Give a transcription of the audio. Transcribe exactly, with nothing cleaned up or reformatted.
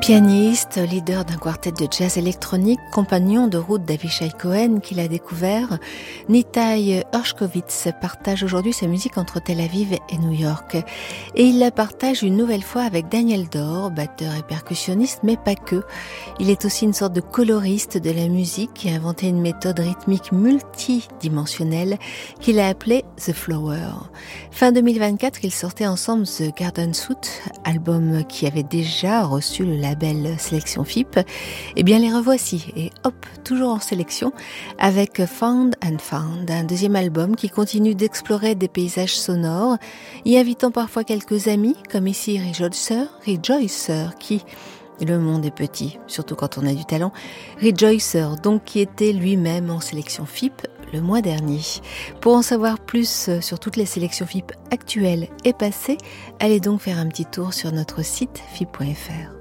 Pianiste, leader d'un quartet de jazz électronique, compagnon de route d'Avishai Cohen qu'il a découvert, Nitai Hershkovitz partage aujourd'hui sa musique entre Tel Aviv et New York. Et il la partage une nouvelle fois avec Daniel Dor, batteur et percussionniste, mais pas que. Il est aussi une sorte de coloriste de la musique qui a inventé une méthode rythmique multidimensionnelle qu'il a appelée The Flower. Fin deux mille vingt-quatre, ils sortaient ensemble The Garden Suite, album qui avait déjà reçu le label Sélection F I P, et bien les revoici, et hop, toujours en sélection, avec Found and Found, un deuxième album qui continue d'explorer des paysages sonores, y invitant parfois quelques amis, comme ici Rejoicer, Rejoicer, qui... Le monde est petit, surtout quand on a du talent. Rejoicer, donc, qui était lui-même en sélection F I P le mois dernier. Pour en savoir plus sur toutes les sélections F I P actuelles et passées, allez donc faire un petit tour sur notre site F I P point F R.